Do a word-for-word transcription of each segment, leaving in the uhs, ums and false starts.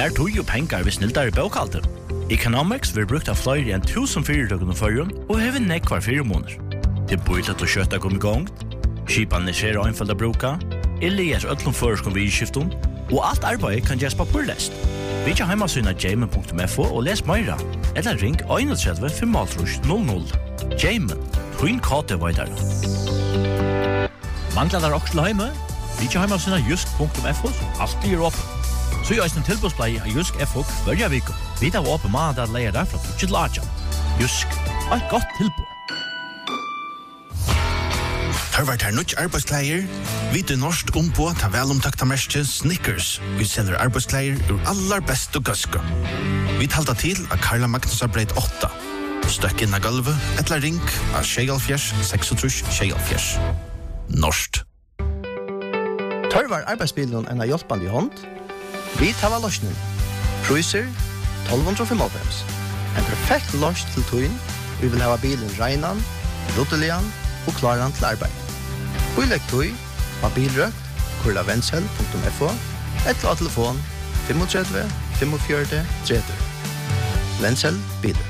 Spær tog og pengar ved snildare bókaldur. Economics vil brukt av flere enn tusen fyrirtøkken og førjun og hever nekvar fire måneder. Det er bøylet og kjøtta kom i gang, skipan er skjer og einfalda bruka, eller er öllum føreskom vi i skifton, og alt arbeid kan gjøres på purlest. Vi ikke heimasyna jamen punktum f o og les meira, eller ring tre ett fem null null. Jamen, twin kate vaidar. Manglar der også til heime? Vi ikke heimasyna jusk punktum f o, alltid er åpen. Så gjør en tilbudsplei av Jusk F O hverja viko. Vi tar åpen mandag at leier der fra tjugo til atjan. Jusk, et godt tilbud. Hørvart her nødt arbeidskleier. Vi til norsk ombå ta velomtakta merke Snickers. Vi selger arbeidskleier ur allar best og gøske. Vi talta til av Karla Magnus Breit åtta. Støkk inn av gulvet, etla ring av Sjegalfjers, seksogtrus Sjegalfjers. Norsk. Tørvar arbeidsbilen en av hjelpande i hånd. Vi tar løsning. Priser tolv femtiofem. En perfekt løs til tøyen. Vi vil ha bilen regnan, ruttelian og klaran til arbeid. Bilegg tøy, mobilrøk, kurla venshell punktum f o, et la telefon tre fem fem fem tre tre. Venshell biler.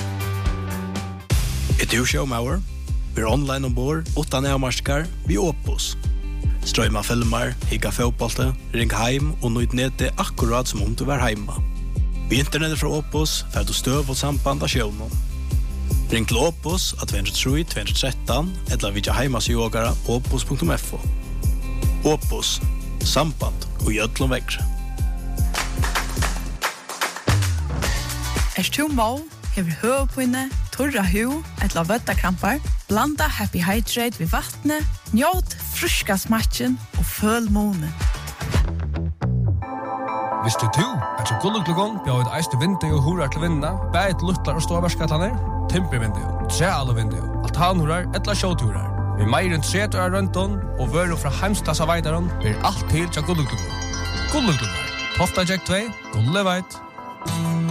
Er du showmauer? Vi er online ombord, utan avmarskar, vi Opus. Strøyma filmer, higga fotbollte, ring heim og nøyd nete akkurat som om du var heima. Vi internettet fra Opus får du støv og samband av sjøvnen. Ring til Opus av to tre tre to tre tre eller vidja heimasjogara opus punktum f o. Opus, samband og gjødlom vekre. Er du må, hever høvpinne, torra hu, etla vøttakrampar, blanda Happy Hydrate ved vattnet, njåt fruska smatchen og føl månen. Visste du at så gulluglugon bjør et eiste vindu og hurar til vinna, bæt luttlar og ståvarskatlaner, timpervindu, trealvindu, altanhurar, etla sjåturar. Vi meir enn tretu er rønton, og vøru fra heimstasa veidaron, blir alt til til gulluglugon. Gulluglugon, Tofta Jack två, Gulleveit.